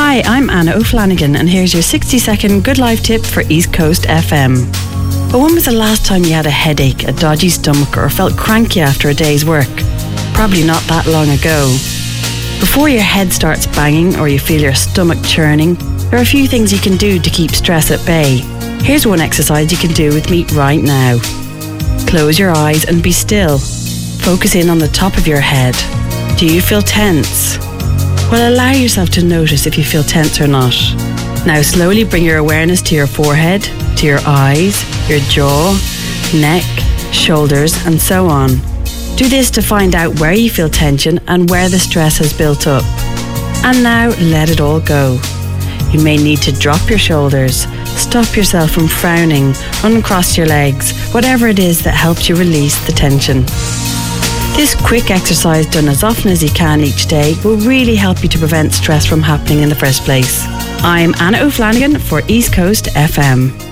Hi, I'm Anna O'Flanagan, and here's your 60-second Good Life tip for East Coast FM. But when was the last time you had a headache, a dodgy stomach, or felt cranky after a day's work? Probably not that long ago. Before your head starts banging or you feel your stomach churning, there are a few things you can do to keep stress at bay. Here's one exercise you can do with me right now. Close your eyes and be still. Focus in on the top of your head. Do you feel tense? Well, allow yourself to notice if you feel tense or not. Now slowly bring your awareness to your forehead, to your eyes, your jaw, neck, shoulders, and so on. Do this to find out where you feel tension and where the stress has built up. And now let it all go. You may need to drop your shoulders, stop yourself from frowning, uncross your legs, whatever it is that helps you release the tension. This quick exercise done as often as you can each day will really help you to prevent stress from happening in the first place. I'm Anna O'Flanagan for East Coast FM.